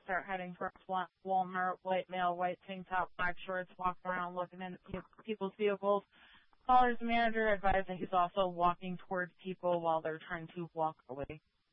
start heading towards Walmart, white male, white tank top, black shorts, walking around looking into people's vehicles. Caller's manager advised that he's also walking towards people while they're trying to walk away.